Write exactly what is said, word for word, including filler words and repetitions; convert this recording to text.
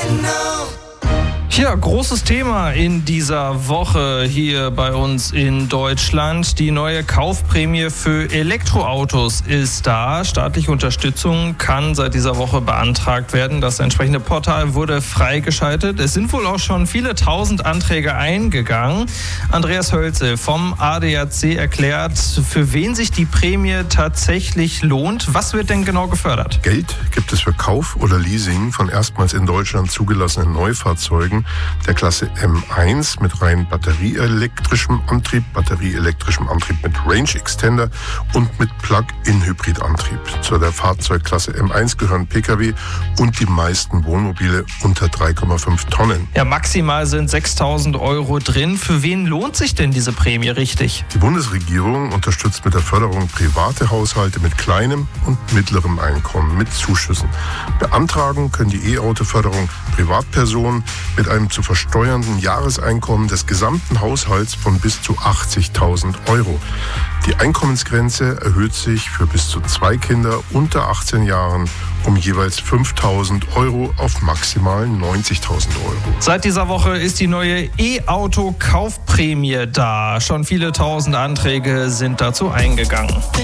Ja, großes Thema in dieser Woche hier bei uns in Deutschland. Die neue Kaufprämie für Elektroautos ist da. Staatliche Unterstützung kann seit dieser Woche beantragt werden. Das entsprechende Portal wurde freigeschaltet. Es sind wohl auch schon viele tausend Anträge eingegangen. Andreas Hölzel vom A D A C erklärt, für wen sich die Prämie tatsächlich lohnt. Was wird denn genau gefördert? Geld gibt es für Kauf oder Leasing von erstmals in Deutschland zugelassenen Neufahrzeugen der Klasse M eins mit rein batterieelektrischem Antrieb, batterieelektrischem Antrieb mit Range Extender und mit Plug-in-Hybrid-Antrieb. Zu der Fahrzeugklasse M eins gehören Pkw und die meisten Wohnmobile unter drei Komma fünf Tonnen. Ja, maximal sind sechstausend Euro drin. Für wen lohnt sich denn diese Prämie richtig? Die Bundesregierung unterstützt mit der Förderung private Haushalte mit kleinem und mittlerem Einkommen mit Zuschüssen. Beantragen können die E-Auto-Förderung Privatpersonen mit einem zu versteuernden Jahreseinkommen des gesamten Haushalts von bis zu achtzigtausend Euro. Die Einkommensgrenze erhöht sich für bis zu zwei Kinder unter achtzehn Jahren um jeweils fünftausend Euro auf maximal neunzigtausend Euro. Seit dieser Woche ist die neue E-Auto-Kaufprämie da. Schon viele tausend Anträge sind dazu eingegangen.